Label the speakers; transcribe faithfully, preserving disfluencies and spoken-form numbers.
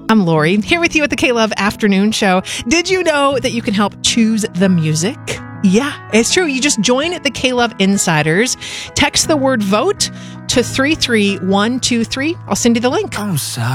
Speaker 1: I'm Lori, here with you at the K-Love Afternoon Show. Did you know that you can help choose the music? Yeah, it's true. You just join the K-Love Insiders. Text the word VOTE to three three one two three. I'll send you the link.
Speaker 2: I'm sorry.